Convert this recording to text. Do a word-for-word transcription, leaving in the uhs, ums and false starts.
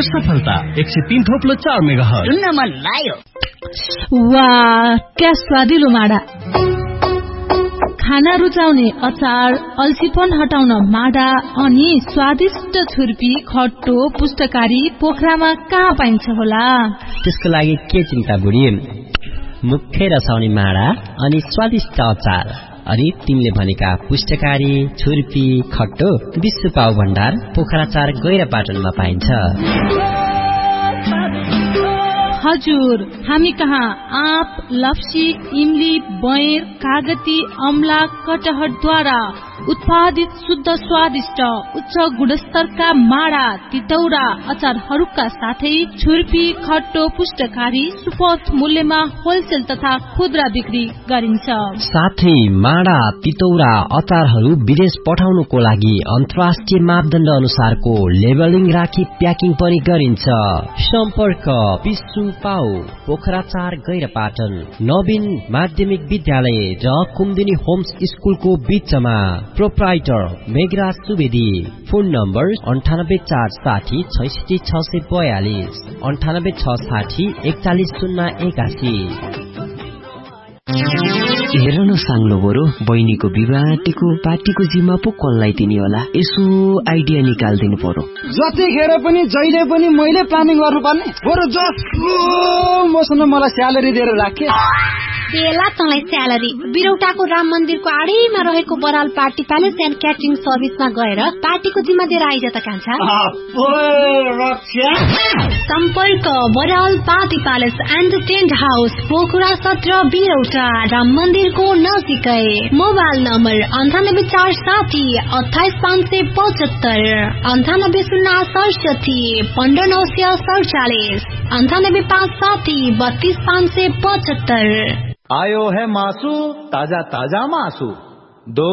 सफलता एक सय तीन थोप्लो चार मेगाहर्ज। सुन्न मन लाग्यो। वाह क्या स्वादिलो माडा। खाना रुचाउने अचार, अल्छीपन हटाउन माडा अनि स्वादिष्ट छुर्पी, खट्टो, पुष्टकारी पोखरामा कहाँ पाइन्छ होला? त्यसको लागि के चिन्ता बुढी, मुखै रसाउने माडा अनि स्वादिष्ट अचार अनि तिमीले भनेका पुष्टकारी, छुर्पी, खट्टो विश्व पाउ भण्डार पोखरा चार गैरापाटनमा पाइन्छ। हजुर, हामी कहाँ आँप, लप्सी, इमली, बयर, कागती, अमला, कटहरद्वारा उत्पादित शुद्ध स्वादिष्ट उच्च गुणस्तरका माडा, तितौरा, अचारहरूका साथै छुर्पी, खट्टो, पुष्टकारी सुपथ मूल्यमा होलसेल तथा खुद्रा बिक्री गरिन्छ। साथै माडा, तितौरा, अचारहरू विदेश पठाउनको लागि अन्तर्राष्ट्रिय मापदण्ड अनुसारको लेबलिङ राखी प्याकिङ पनि गरिन्छ। सम्पर्क विश्व पाउ पोखरा चार गैरापाटन नवीन माध्यमिक विद्यालय र कुमुदिनी होम्स स्कुलको बीचमा। Proprietor Meghraj Subedi. Phone number अन्ठानब्बे चार साठी छैसठी छ सय बयालिस अन्ठानब्बे छ साठी एकचालिस शून्य एकासी। हेर न साङ्लो बरु बहिनीको विवाहको पार्टीको जिम्मा पो कसलाई दिने होला, यसो आइडिया निकालिदिनु पर्यो। जतिखेर पनि जहिले पनि मैले प्लानिङ गर्नुपर्ने, बरु जसको मसँग मलाई स्यालेरी दिएर राखे। बेला तँलाई स्यालेरी बिरौटाको राम मन्दिरको आडैमा रहेको Baral party palace and catering सर्भिसमा गएर पार्टीको जिम्मा दिएर आइज त कान्छा। सम्पर्क Baral party palace and tent house Pokhara सत्र बिरौटा राम मन्दिरको नजिकै। मोबाइल नम्बर अन्ठानब्बे चार साठी अठाइस पाँच सय पचहत्तर अन्ठानब्बे शून्य सडसठी पन्ध्र नौ सय सडचालिस अन्ठानब्बे पाँच साठी बत्तीस पाँच सय पचहत्तर। आयो है मासू, ताजा ताजा मासू। दो